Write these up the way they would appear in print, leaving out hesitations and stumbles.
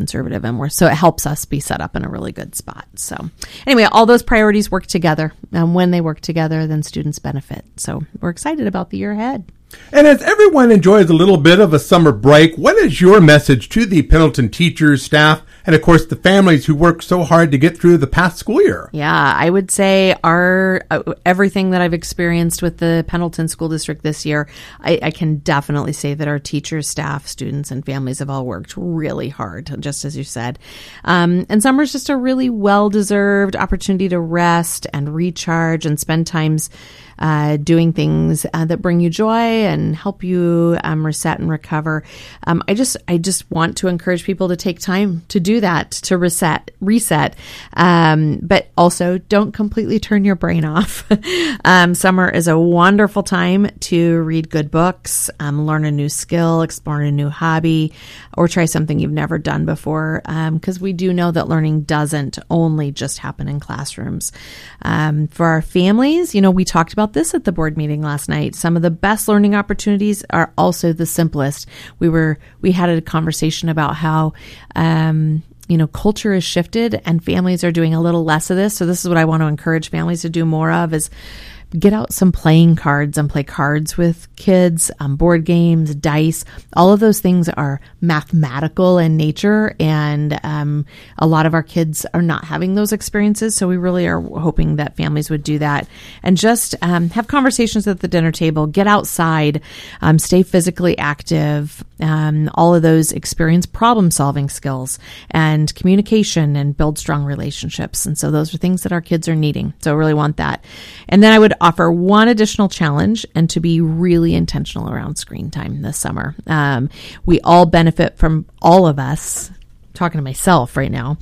conservative, and so it helps us be set up in a really good spot. So anyway, all those priorities work together. When they work together, then students benefit. So we're excited about the year ahead. And as everyone enjoys a little bit of a summer break, what is your message to the Pendleton teachers, staff, and of course the families who work so hard to get through the past school year? Yeah, I would say everything that I've experienced with the Pendleton School District this year, I can definitely say that our teachers, staff, students, and families have all worked really hard, just as you said. And summer's just a really well-deserved opportunity to rest and recharge and spend times doing things that bring you joy and help you reset and recover. I just want to encourage people to take time to do that, to reset, but also don't completely turn your brain off. Summer is a wonderful time to read good books, learn a new skill, explore a new hobby, or try something you've never done before, because we do know that learning doesn't only just happen in classrooms. For our families, we talked about this at the board meeting last night. Some of the best learning opportunities are also the simplest. We had a conversation about how culture has shifted and families are doing a little less of this. So this is what I want to encourage families to do more of, is get out some playing cards and play cards with kids, board games, dice. All of those things are mathematical in nature, and a lot of our kids are not having those experiences. So we really are hoping that families would do that and just have conversations at the dinner table, get outside, stay physically active. All of those experience problem-solving skills and communication and build strong relationships. And so those are things that our kids are needing. So I really want that. And then I would offer one additional challenge, and to be really intentional around screen time this summer. We all benefit from, all of us, talking to myself right now,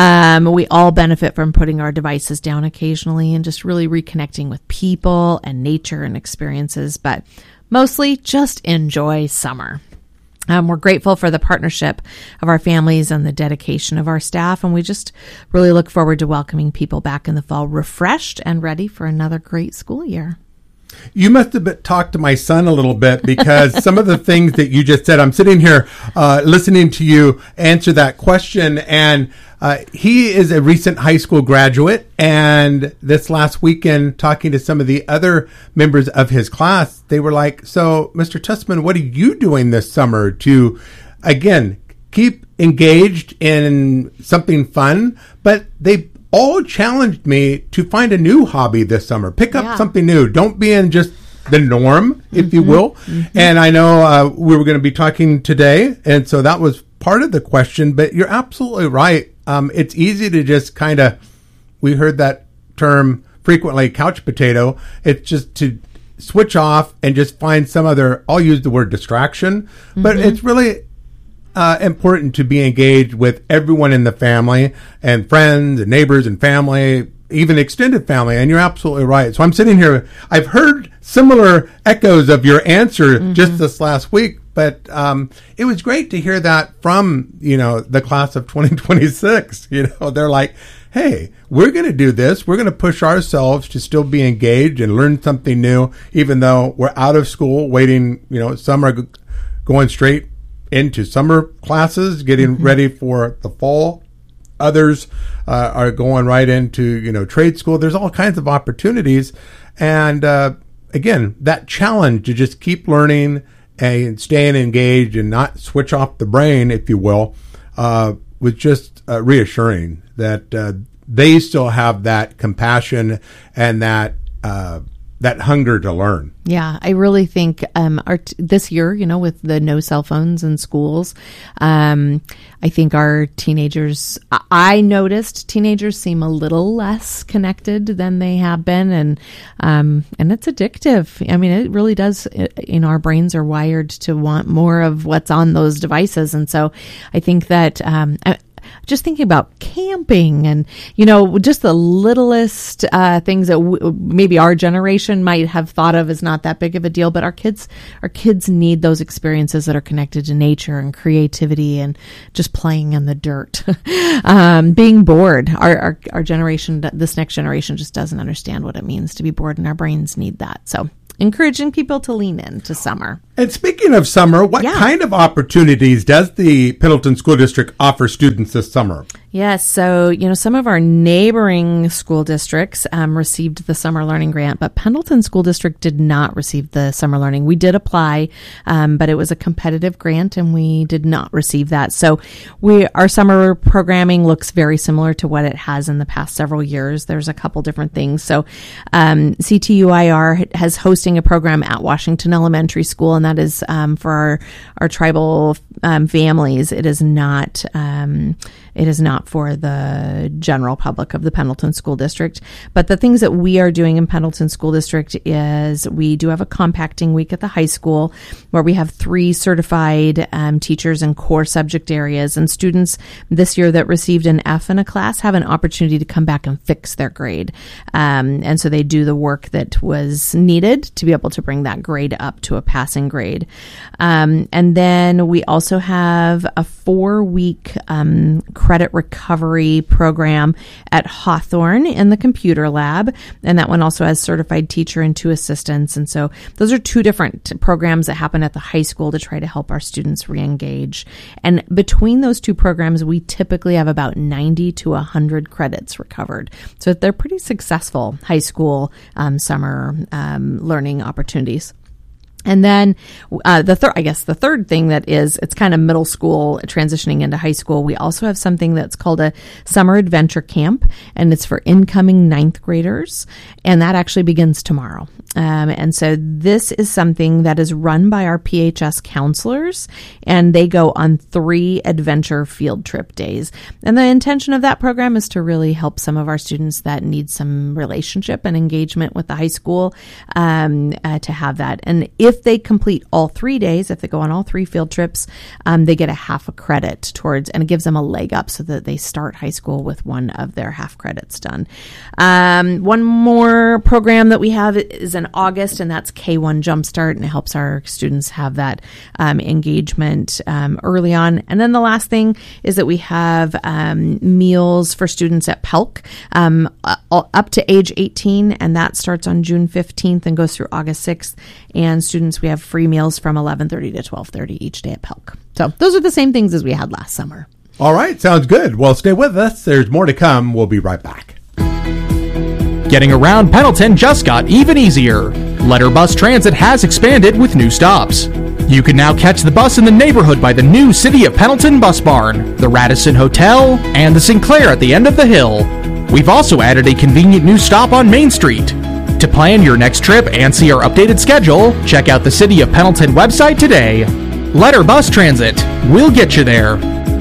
we all benefit from putting our devices down occasionally and just really reconnecting with people and nature and experiences, but mostly just enjoy summer. We're grateful for the partnership of our families and the dedication of our staff, and we just really look forward to welcoming people back in the fall refreshed and ready for another great school year. You must have talked to my son a little bit, because some of the things that you just said, I'm sitting here listening to you answer that question, and he is a recent high school graduate, and this last weekend, talking to some of the other members of his class, they were like, so, Mr. Tussman, what are you doing this summer to, again, keep engaged in something fun? But they all challenged me to find a new hobby this summer. Pick up something new. Don't be in just the norm, if you will. Mm-hmm. And I know we were going to be talking today, and so that was part of the question, but you're absolutely right. It's easy to just kind of, we heard that term frequently, couch potato. It's just to switch off and just find some other, I'll use the word distraction, but it's really important to be engaged with everyone in the family and friends and neighbors and family, even extended family. And you're absolutely right. So I'm sitting here, I've heard similar echoes of your answer just this last week, but it was great to hear that from, the class of 2026. They're like, hey, we're going to do this. We're going to push ourselves to still be engaged and learn something new, even though we're out of school waiting, some are going straight into summer classes, getting ready for the fall. Others are going right into, trade school. There's all kinds of opportunities. And again, that challenge to just keep learning and staying engaged and not switch off the brain, if you will, was just reassuring that they still have that compassion and that hunger to learn. Yeah, I really think this year, with the no cell phones in schools, I think our teenagers, I noticed teenagers seem a little less connected than they have been, and it's addictive. I mean, it really does. Our brains are wired to want more of what's on those devices, and so I think that. Just thinking about camping and, just the littlest things that maybe our generation might have thought of as not that big of a deal, but our kids need those experiences that are connected to nature and creativity and just playing in the dirt. Being bored. Our generation, this next generation, just doesn't understand what it means to be bored, and our brains need that. So encouraging people to lean into summer. And speaking of summer, what kind of opportunities does the Pendleton School District offer students this summer? Yes. So, some of our neighboring school districts received the Summer Learning Grant, but Pendleton School District did not receive the Summer Learning. We did apply, but it was a competitive grant and we did not receive that. So our summer programming looks very similar to what it has in the past several years. There's a couple different things. So CTUIR has hosting a program at Washington Elementary School, and that is for our tribal families. It is not for the general public of the Pendleton School District. But the things that we are doing in Pendleton School District is we do have a compacting week at the high school where we have 3 certified teachers in core subject areas, and students this year that received an F in a class have an opportunity to come back and fix their grade. And so they do the work that was needed to be able to bring that grade up to a passing grade. And then we also have a 4-week credit recovery program at Hawthorne in the computer lab. And that one also has certified teacher and 2 assistants. And so those are 2 different programs that happen at the high school to try to help our students reengage. And between those 2 programs, we typically have about 90 to 100 credits recovered. So they're pretty successful high school summer learning opportunities. And then the third thing that is, it's kind of middle school transitioning into high school. We also have something that's called a summer adventure camp, and it's for incoming 9th graders. And that actually begins tomorrow. And so this is something that is run by our PHS counselors, and they go on 3 adventure field trip days. And the intention of that program is to really help some of our students that need some relationship and engagement with the high school to have that. And if they complete all 3 days, if they go on all 3 field trips, they get a half a credit towards, and it gives them a leg up so that they start high school with one of their half credits done. One more program that we have is in August, and that's K1 Jumpstart, and it helps our students have that engagement early on. And then the last thing is that we have meals for students at PELC up to age 18, and that starts on June 15th and goes through August 6th. And students, we have free meals from 11:30 to 12:30 each day at PELC. So those are the same things as we had last summer. All right, sounds good. Well, stay with us. There's more to come. We'll be right back. Getting around Pendleton just got even easier. Letter Bus Transit has expanded with new stops. You can now catch the bus in the neighborhood by the new City of Pendleton Bus Barn, the Radisson Hotel, and the Sinclair at the end of the hill. We've also added a convenient new stop on Main Street. To plan your next trip and see our updated schedule, check out the City of Pendleton website today. Letter Bus Transit. We'll get you there.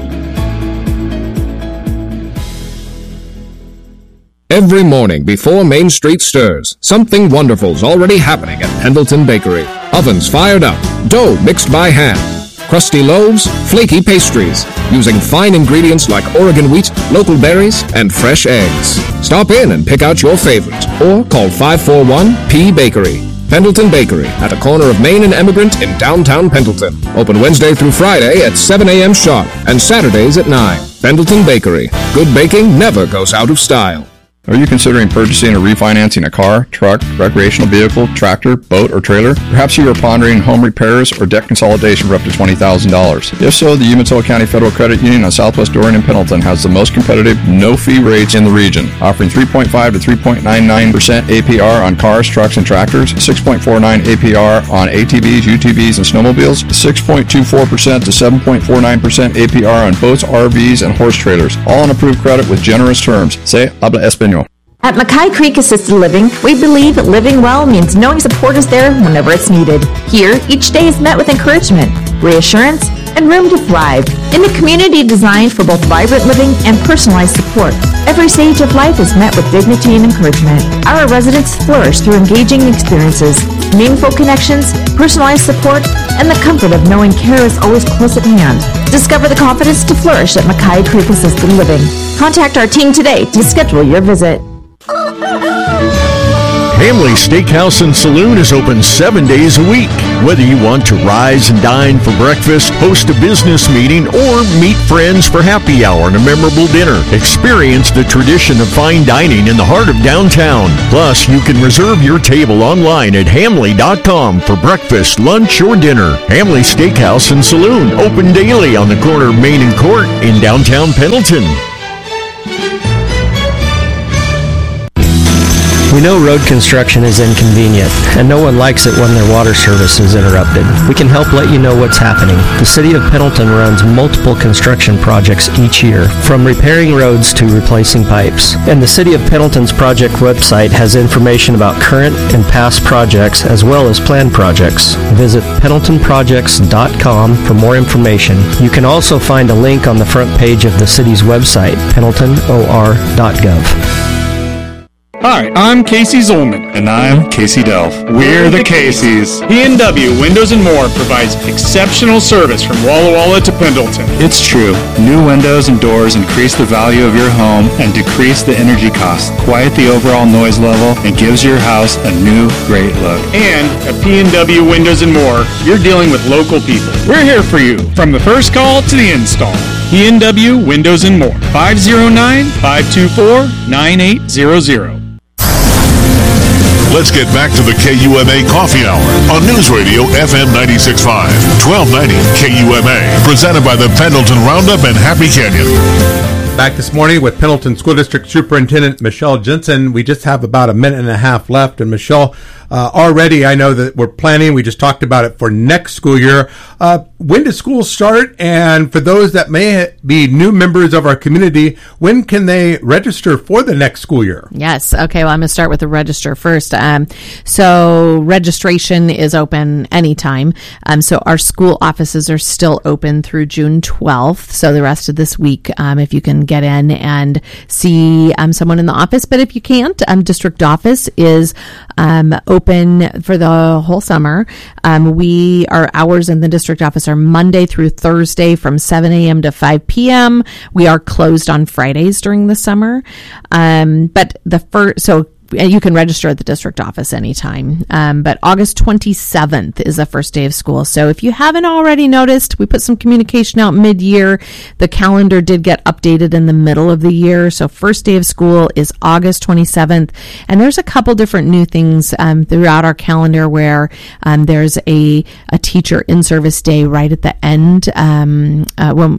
Every morning before Main Street stirs, something wonderful's already happening at Pendleton Bakery. Ovens fired up, dough mixed by hand, crusty loaves, flaky pastries, using fine ingredients like Oregon wheat, local berries, and fresh eggs. Stop in and pick out your favorite, or call 541-P-Bakery. Pendleton Bakery, at the corner of Main and Emigrant in downtown Pendleton. Open Wednesday through Friday at 7 a.m. sharp, and Saturdays at 9. Pendleton Bakery. Good baking never goes out of style. Are you considering purchasing or refinancing a car, truck, recreational vehicle, tractor, boat, or trailer? Perhaps you are pondering home repairs or debt consolidation for up to $20,000. If so, the Umatilla County Federal Credit Union on Southwest Dorian and Pendleton has the most competitive, no-fee rates in the region, offering 3.5 to 3.99% APR on cars, trucks, and tractors, 6.49 APR on ATVs, UTVs, and snowmobiles, 6.24% to 7.49% APR on boats, RVs, and horse trailers, all on approved credit with generous terms. Say habla español. At Mackay Creek Assisted Living, we believe that living well means knowing support is there whenever it's needed. Here, each day is met with encouragement, reassurance, and room to thrive. In a community designed for both vibrant living and personalized support, every stage of life is met with dignity and encouragement. Our residents flourish through engaging experiences, meaningful connections, personalized support, and the comfort of knowing care is always close at hand. Discover the confidence to flourish at Mackay Creek Assisted Living. Contact our team today to schedule your visit. Hamley Steakhouse and Saloon is open 7 days a week. Whether you want to rise and dine for breakfast, host a business meeting, or meet friends for happy hour and a memorable dinner, experience the tradition of fine dining in the heart of downtown. Plus, you can reserve your table online at hamley.com for breakfast, lunch, or dinner. Hamley Steakhouse and Saloon, open daily on the corner of Main and Court in downtown Pendleton. We know road construction is inconvenient, and no one likes it when their water service is interrupted. We can help let you know what's happening. The City of Pendleton runs multiple construction projects each year, from repairing roads to replacing pipes. And the City of Pendleton's project website has information about current and past projects as well as planned projects. Visit pendletonprojects.com for more information. You can also find a link on the front page of the city's website, pendletonor.gov. Hi, I'm Casey Zolman. And I'm Casey Delph. We're the Caseys. P&W Windows & More provides exceptional service from Walla Walla to Pendleton. It's true. New windows and doors increase the value of your home and decrease the energy costs, quiet the overall noise level, and gives your house a new, great look. And at P&W Windows & More, you're dealing with local people. We're here for you, from the first call to the install. P&W Windows & More, 509-524-9800. Let's get back to the KUMA Coffee Hour on News Radio FM 96.5, 1290 KUMA, presented by the Pendleton Roundup and Happy Canyon. Back this morning with Pendleton School District Superintendent Michelle Jensen. We just have about a minute and a half left. And Michelle, already I know that we're planning, we just talked about it for next school year. When does school start? And for those that may be new members of our community, when can they register for the next school year? Yes. Okay. Well, I'm going to start with the register first. So registration is open anytime. So our school offices are still open through June 12th. So the rest of this week, if you can get in and see someone in the office. But if you can't, district office is open for the whole summer. Our hours in the district office are Monday through Thursday from 7 a.m. to 5 p.m. We are closed on Fridays during the summer. So you can register at the district office anytime. But August 27th is the first day of school. So if you haven't already noticed, we put some communication out mid-year. The calendar did get updated in the middle of the year. So first day of school is August 27th. And there's a couple different new things throughout our calendar where there's a teacher in-service day right at the end of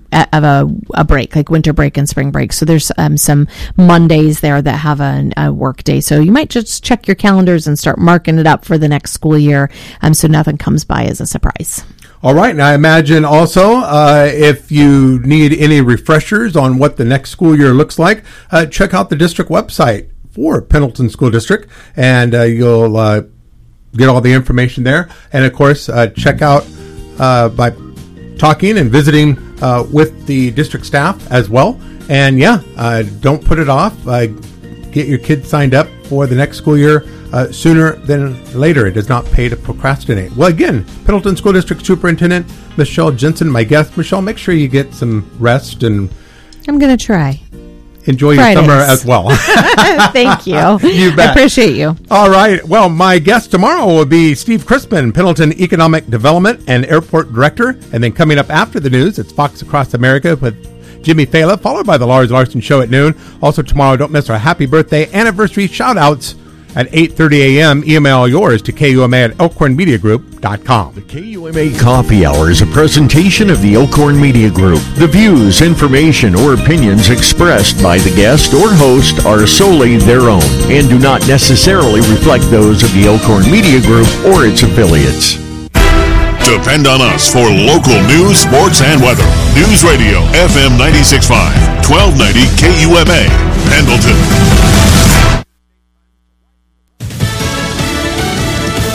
a break, like winter break and spring break. So there's some Mondays there that have a work day. So you might just check your calendars and start marking it up for the next school year so nothing comes by as a surprise. All right. And I imagine also if you need any refreshers on what the next school year looks like, check out the district website for Pendleton School District, and you'll get all the information there. And, of course, check out by talking and visiting with the district staff as well. And, don't put it off. Get your kids signed up for the next school year sooner than later. It does not pay to procrastinate. Well, again, Pendleton School District Superintendent Michelle Jensen, my guest. Michelle, make sure you get some rest and I'm going to try. Enjoy your summer as well. Thank you. You bet. I appreciate you. All right. Well, my guest tomorrow will be Steve Crispin, Pendleton Economic Development and Airport Director. And then coming up after the news, it's Fox Across America with Jimmy Fela, followed by the Lars Larson Show at noon. Also tomorrow, don't miss our happy birthday anniversary shout-outs at 8:30 a.m. Email yours to KUMA@elkhornmediagroup.com. The KUMA Coffee Hour is a presentation of the Elkhorn Media Group. The views, information, or opinions expressed by the guest or host are solely their own and do not necessarily reflect those of the Elkhorn Media Group or its affiliates. Depend on us for local news, sports, and weather. News Radio FM 96.5, 1290 KUMA, Pendleton. What brought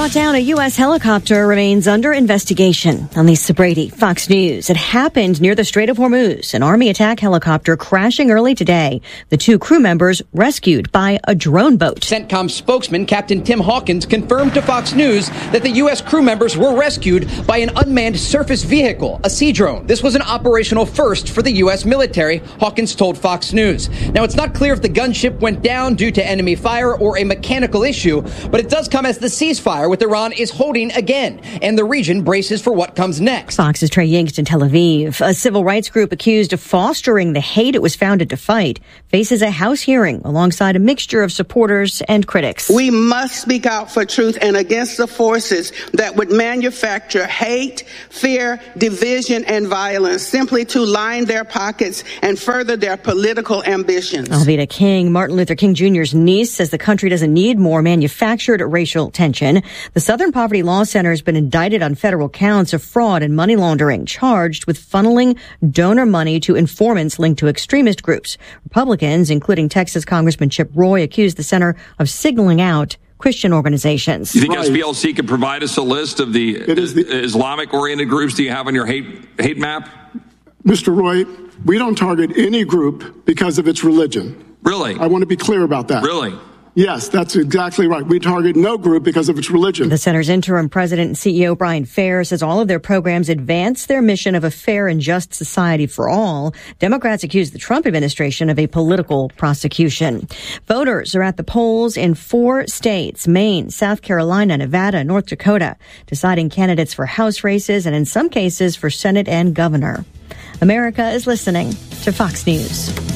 brought down a U.S. helicopter remains under investigation. On Lisa Brady, Fox News. It happened near the Strait of Hormuz, an Army attack helicopter crashing early today. The 2 crew members rescued by a drone boat. CENTCOM spokesman Captain Tim Hawkins confirmed to Fox News that the U.S. crew members were rescued by an unmanned surface vehicle, a sea drone. This was an operational first for the U.S. military, Hawkins told Fox News. Now, it's not clear if the gunship went down due to enemy fire or a mechanical issue, but it does come as the ceasefire with Iran is holding again, and the region braces for what comes next. Fox's Trey Yingst in Tel Aviv. A civil rights group accused of fostering the hate it was founded to fight faces a House hearing alongside a mixture of supporters and critics. We must speak out for truth and against the forces that would manufacture hate, fear, division, and violence simply to line their pockets and further their political ambitions. Alveda King, Martin Luther King Jr.'s niece, says the country doesn't need more manufactured racial tension. The Southern Poverty Law Center has been indicted on federal counts of fraud and money laundering, charged with funneling donor money to informants linked to extremist groups. Republicans, including Texas Congressman Chip Roy, accused the center of signaling out Christian organizations. You think SPLC could provide us a list of the Islamic-oriented groups that you have on your hate map? Mr. Roy, we don't target any group because of its religion. Really? I want to be clear about that. Really? Yes, that's exactly right. We target no group because of its religion. The center's interim president and CEO, Brian Fair, says all of their programs advance their mission of a fair and just society for all. Democrats accuse the Trump administration of a political prosecution. Voters are at the polls in 4 states, Maine, South Carolina, Nevada, North Dakota, deciding candidates for House races and in some cases for Senate and governor. America is listening to Fox News.